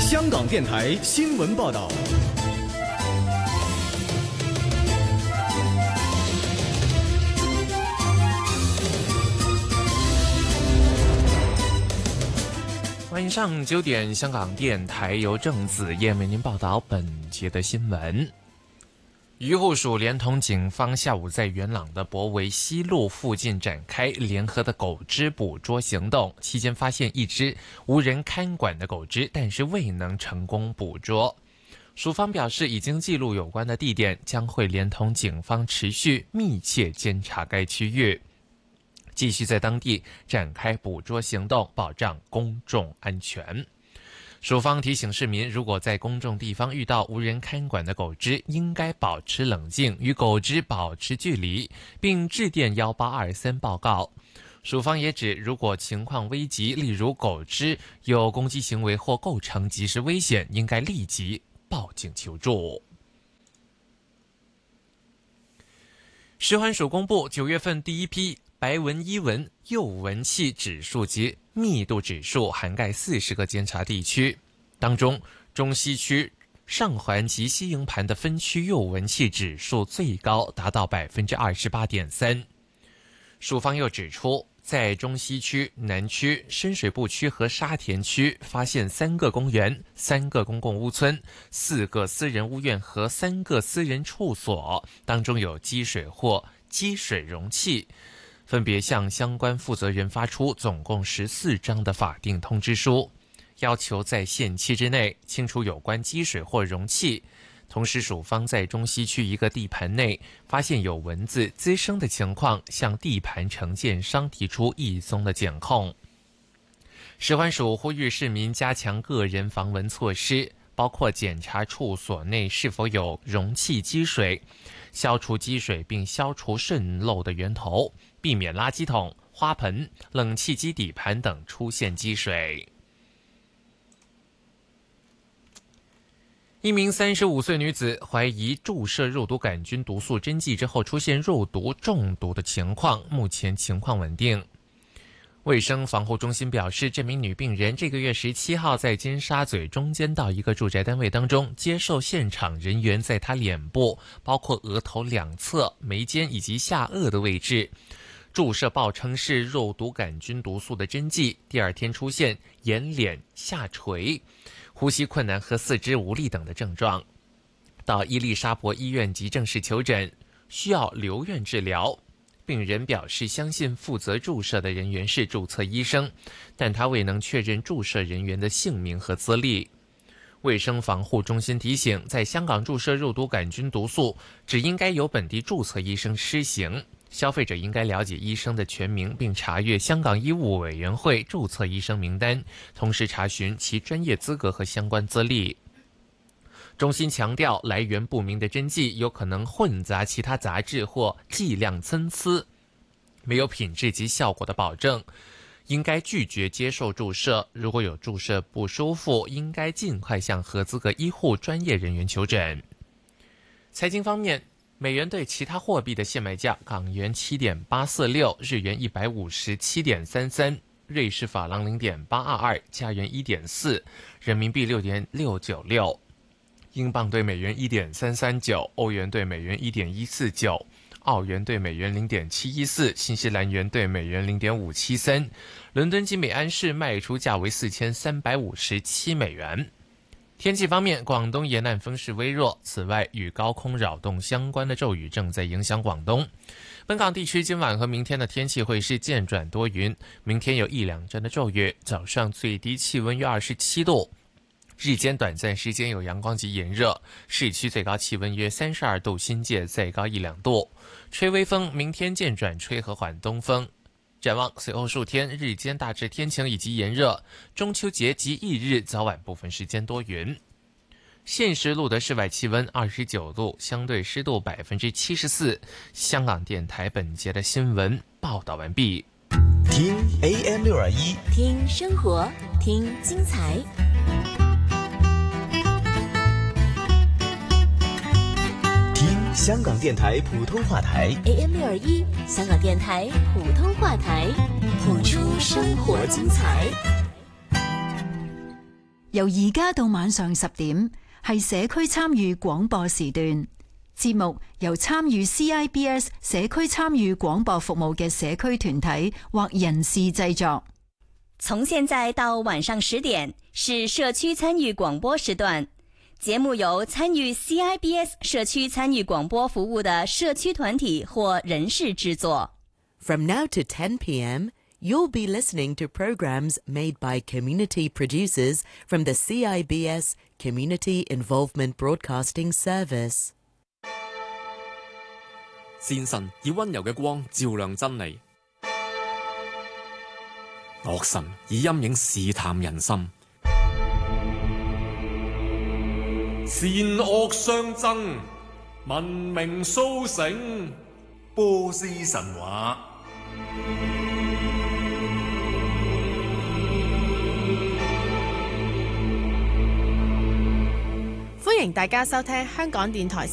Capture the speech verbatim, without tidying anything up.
香港电台新闻报道。 晚上九点，香港电台由郑子燕为您报道本节的新闻。渔护署连同警方下午在元朗的博围西路附近展开联合的狗只捕捉行动，期间发现一只无人看管的狗只，但是未能成功捕捉。署方表示，已经记录有关的地点，将会连同警方持续密切监察该区域，继续在当地展开捕捉行动，保障公众安全。署方提醒市民，如果在公众地方遇到无人看管的狗只，应该保持冷静，与狗只保持距离，并致电一八二三报告。署方也指，如果情况危急，例如狗只有攻击行为或构成即时危险，应该立即报警求助。食环署公布九月份第一批白纹伊蚊幼蚊器指数及密度指数，涵盖四十个监察地区，当中中西区上环及西营盘的分区幼蚊器指数最高，达到 百分之二十八点三。 署方又指出，在中西区、南区、深水埗区和沙田区发现三个公园、三个公共屋村、四个私人屋苑和三个私人处所，当中有积水或积水容器，分别向相关负责人发出总共十四张的法定通知书，要求在限期之内清除有关积水或容器。同时，署方在中西区一个地盘内发现有蚊子滋生的情况，向地盘承建商提出一宗的检控。食环署呼吁市民加强个人防蚊措施，包括检查处所内是否有容器积水，消除积水并消除渗漏的源头，避免垃圾桶、花盆、冷气机底盘等出现积水。一名三十五岁女子怀疑注射肉毒杆菌毒素针剂之后出现肉毒中毒的情况，目前情况稳定。卫生防护中心表示，这名女病人这个月十七号在尖沙咀中间道一个住宅单位当中，接受现场人员在她脸部，包括额头两侧、眉间以及下颚的位置注射报称是肉毒杆菌毒素的针剂，第二天出现眼脸下垂、呼吸困难和四肢无力等的症状，到伊丽莎白医院急症室求诊，需要留院治疗。病人表示相信负责注射的人员是注册医生，但他未能确认注射人员的姓名和资历。卫生防护中心提醒，在香港注射肉毒杆菌毒素只应该由本地注册医生施行，消费者应该了解医生的全名，并查阅香港医务委员会注册医生名单，同时查询其专业资格和相关资历。中心强调，来源不明的针剂有可能混杂其他杂质或剂量参差，没有品质及效果的保证，应该拒绝接受注射。如果有注射不舒服，应该尽快向合资格医护专业人员求诊。财经方面，美元对其他货币的现卖价：港元 七点八四六， 日元 一百五十七点三三， 瑞士法郎 零点八二二， 加元 一点四， 人民币 六点六九六，英镑对美元 一点三三九， 欧元对美元 一点一四九， 澳元对美元 零点七一四， 新西兰元对美元 零点五七三。伦敦金每安士卖出价为四千三百五十七美元。天气方面，广东沿岸风势微弱，此外与高空扰动相关的骤雨正在影响广东。本港地区今晚和明天的天气会是渐转多云，明天有一两阵的骤雨，早上最低气温约二十七度，日间短暂时间有阳光及炎热，市区最高气温约三十二度，新界再高一两度，吹微风，明天渐转吹和缓东风。展望随后数天，日间大致天晴以及炎热，中秋节及翌日早晚部分时间多云。现时录得室外气温二十九度，相对湿度 百分之七十四。 香港电台本节的新闻报道完毕。 听 A M 六二一， 听生活，听精彩。 听香港电台普通话台 A M 六二一，香港电台普通话台，谱出生活精彩。 由而家到晚上十點，係社區參與廣播時段。節目由參與 C I B S 社區參與廣播服務嘅社區團體或人士製作。 從現在到晚上十點是社區參與廣播時段，節目由參與 C I B S 社區參與廣播服務的社區團體或人士製作。 From now to ten p.m., you'll be listening to programs made by community producers from the C I B S Community Involvement Broadcasting Service. 善神以溫柔嘅光照亮真理，惡神以陰影試探人心。 善惡相爭，文明蘇醒。波斯神話。 歡迎大家收聽香港電台